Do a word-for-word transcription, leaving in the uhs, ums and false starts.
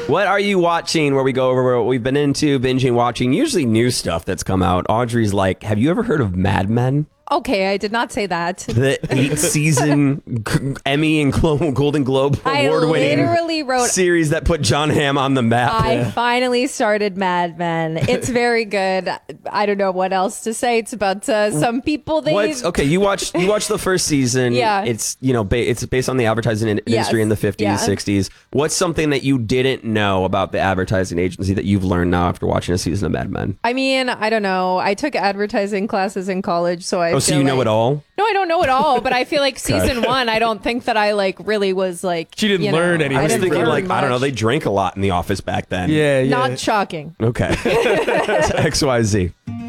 What are you watching? Where we go over what we've been into, binging, watching, usually new stuff that's come out. Audrey's like, have you ever heard of Mad Men? Okay, I did not say that. The eight-season Emmy and Golden Globe award-winning literally wrote series that put John Hamm on the map. I yeah. finally started Mad Men. It's very good. I don't know what else to say. It's about uh, some people. They What's, okay, you watched you watched the first season. Yeah, it's you know ba- it's based on the advertising industry yes. in the fifties, yeah. sixties. What's something that you didn't know about the advertising agency that you've learned now after watching a season of Mad Men? I mean, I don't know. I took advertising classes in college, so I. Oh, so you like, know it all? No, I don't know it all, but I feel like season one, I don't think that I like really was like. She didn't you learn know, anything. I was thinking like, much. I don't know, they drank a lot in the office back then. Yeah, yeah. Not shocking. Okay. X Y Z.